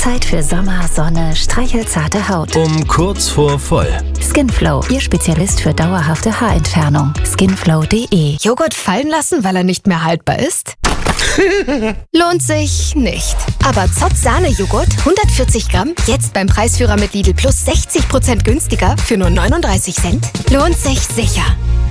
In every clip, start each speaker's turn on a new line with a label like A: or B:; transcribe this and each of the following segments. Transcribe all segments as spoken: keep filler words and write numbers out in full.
A: Zeit für Sommer, Sonne, streichelzarte Haut.
B: Um kurz vor voll.
A: Skinflow, Ihr Spezialist für dauerhafte Haarentfernung. skinflow punkt de.
C: Joghurt fallen lassen, weil er nicht mehr haltbar ist? Lohnt sich nicht. Aber Zott Sahne-Joghurt, hundertvierzig Gramm, jetzt beim Preisführer mit Lidl Plus sechzig Prozent günstiger für nur neununddreißig Cent. Lohnt sich sicher.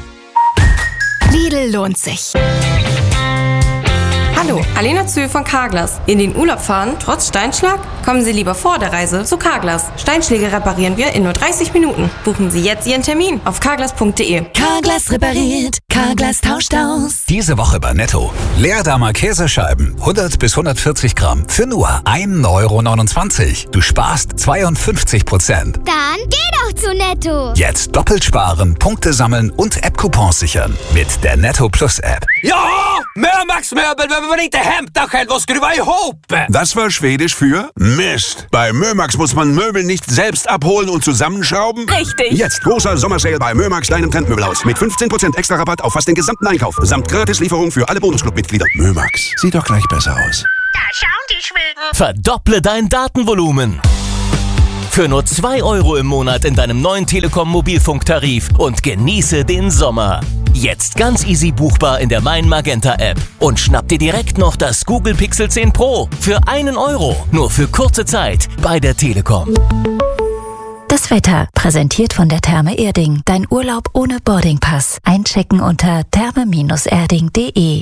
C: Lidl lohnt sich.
D: Hallo, Alena Zühl von Carglass. In den Urlaub fahren, trotz Steinschlag? Kommen Sie lieber vor der Reise zu Carglass. Steinschläge reparieren wir in nur dreißig Minuten. Buchen Sie jetzt Ihren Termin auf carglass punkt de.
E: Carglass repariert, Carglass tauscht aus.
B: Diese Woche bei Netto. Leerdammer Käsescheiben, hundert bis hundertvierzig Gramm, für nur ein Euro neunundzwanzig. Du sparst zweiundfünfzig Prozent.
F: Dann geh doch zu Netto.
B: Jetzt doppelt sparen, Punkte sammeln und App-Coupons sichern. Mit der Netto Plus App.
G: Ja, Mömax-Möbel, wenn wir nicht hem, da kann was drüber ihop.
H: Das war Schwedisch für Mist. Bei Mömax muss man Möbel nicht selbst abholen und zusammenschrauben.
D: Richtig.
H: Jetzt großer Sommersale bei Mömax, deinem Trendmöbelhaus. Mit fünfzehn Prozent extra Rabatt auf fast den gesamten Einkauf. Samt Gratislieferung für alle Bonusclub-Mitglieder. Mömax, sieht doch gleich besser aus.
F: Da schauen die Schweden.
I: Verdopple dein Datenvolumen. Für nur zwei Euro im Monat in deinem neuen Telekom-Mobilfunktarif und genieße den Sommer. Jetzt ganz easy buchbar in der Mein Magenta App. Und schnapp dir direkt noch das Google Pixel zehn Pro für einen Euro. Nur für kurze Zeit bei der Telekom.
A: Das Wetter, präsentiert von der Therme Erding. Dein Urlaub ohne Boardingpass. Einchecken unter therme erding punkt de.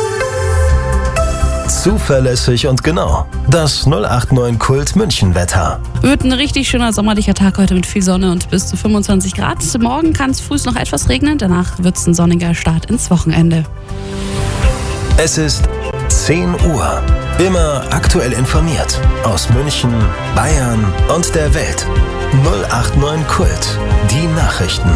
J: Zuverlässig und genau. Das null acht neun Kult München Wetter.
K: Wird ein richtig schöner sommerlicher Tag heute mit viel Sonne und bis zu fünfundzwanzig Grad. Morgen kann es früh noch etwas regnen, danach wird es ein sonniger Start ins Wochenende.
J: Es ist zehn Uhr. Immer aktuell informiert. Aus München, Bayern und der Welt. null acht neun Kult. Die Nachrichten.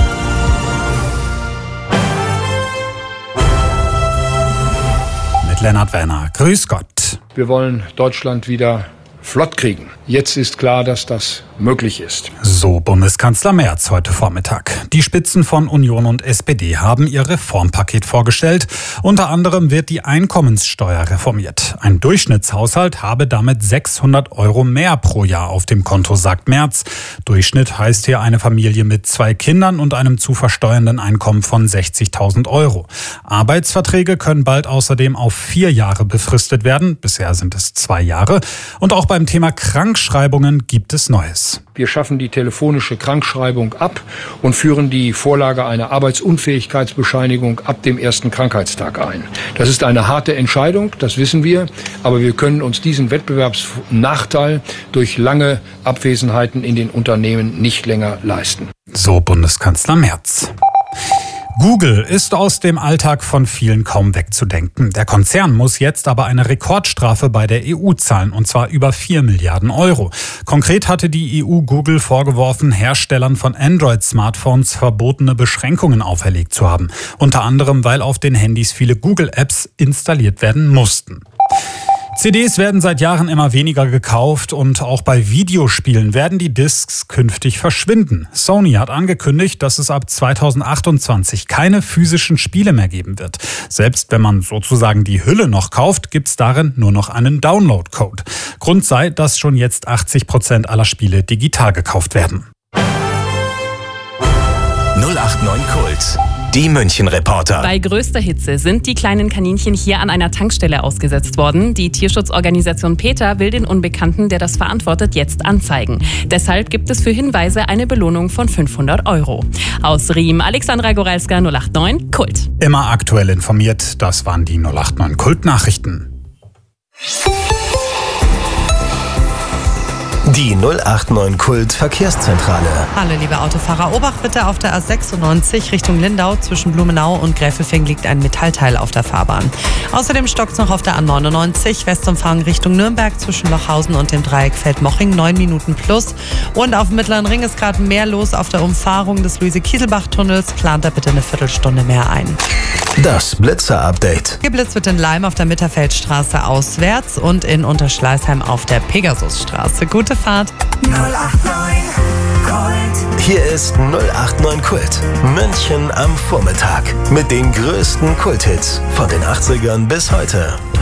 L: Lennart Werner. Grüß Gott.
M: Wir wollen Deutschland wieder flott kriegen. Jetzt ist klar, dass das möglich ist.
L: So Bundeskanzler Merz heute Vormittag. Die Spitzen von Union und S P D haben ihr Reformpaket vorgestellt. Unter anderem wird die Einkommenssteuer reformiert. Ein Durchschnittshaushalt habe damit sechshundert Euro mehr pro Jahr auf dem Konto, sagt Merz. Durchschnitt heißt hier eine Familie mit zwei Kindern und einem zu versteuernden Einkommen von sechzigtausend Euro. Arbeitsverträge können bald außerdem auf vier Jahre befristet werden. Bisher sind es zwei Jahre. Und auch beim Thema Krankschreibungen gibt es Neues.
M: Wir schaffen die telefonische Krankschreibung ab und führen die Vorlage einer Arbeitsunfähigkeitsbescheinigung ab dem ersten Krankheitstag ein. Das ist eine harte Entscheidung, das wissen wir, aber wir können uns diesen Wettbewerbsnachteil durch lange Abwesenheiten in den Unternehmen nicht länger leisten.
L: So Bundeskanzler Merz. Google ist aus dem Alltag von vielen kaum wegzudenken. Der Konzern muss jetzt aber eine Rekordstrafe bei der E U zahlen, und zwar über vier Milliarden Euro. Konkret hatte die E U Google vorgeworfen, Herstellern von Android-Smartphones verbotene Beschränkungen auferlegt zu haben. Unter anderem, weil auf den Handys viele Google-Apps installiert werden mussten. C Ds werden seit Jahren immer weniger gekauft und auch bei Videospielen werden die Discs künftig verschwinden. Sony hat angekündigt, dass es ab zweitausendachtundzwanzig keine physischen Spiele mehr geben wird. Selbst wenn man sozusagen die Hülle noch kauft, gibt's darin nur noch einen Download-Code. Grund sei, dass schon jetzt achtzig Prozent aller Spiele digital gekauft werden.
J: null acht neun Kult. Die München-Reporter.
K: Bei größter Hitze sind die kleinen Kaninchen hier an einer Tankstelle ausgesetzt worden. Die Tierschutzorganisation PETA will den Unbekannten, der das verantwortet, jetzt anzeigen. Deshalb gibt es für Hinweise eine Belohnung von fünfhundert Euro. Aus Riem, Alexandra Goralska, null acht neun Kult.
L: Immer aktuell informiert, das waren die null acht neun Kult-Nachrichten.
J: Die null acht neun Kult Verkehrszentrale.
N: Hallo liebe Autofahrer, Obacht bitte auf der A sechsundneunzig Richtung Lindau. Zwischen Blumenau und Gräfelfing liegt ein Metallteil auf der Fahrbahn. Außerdem stockt's noch auf der A neunundneunzig Westumfang Richtung Nürnberg zwischen Lochhausen und dem Dreieck Feldmoching, neun Minuten plus. Und auf dem Mittleren Ring ist gerade mehr los auf der Umfahrung des Luise-Kieselbach-Tunnels. Plant da bitte eine Viertelstunde mehr ein.
J: Das Blitzer-Update.
N: Geblitzt wird in Leim auf der Mitterfeldstraße auswärts und in Unterschleißheim auf der Pegasusstraße. Gute Fahrt.
E: null acht neun Kult.
J: Hier ist null acht neun Kult. München am Vormittag. Mit den größten Kulthits von den achtzigern bis heute.